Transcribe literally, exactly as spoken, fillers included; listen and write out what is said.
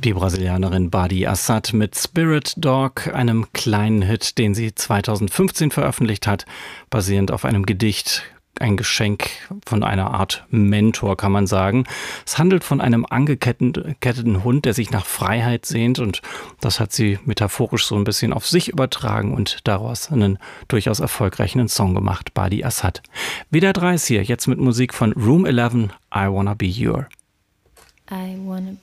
Die Brasilianerin Badi Assad mit Spirit Dog, einem kleinen Hit, den sie zweitausendfünfzehn veröffentlicht hat, basierend auf einem Gedicht. Ein Geschenk von einer Art Mentor, kann man sagen. Es handelt von einem angeketteten Hund, der sich nach Freiheit sehnt, und das hat sie metaphorisch so ein bisschen auf sich übertragen und daraus einen durchaus erfolgreichen Song gemacht, Badi Assad. W D R drei ist hier, jetzt mit Musik von Room elf, I Wanna Be Your. I wanna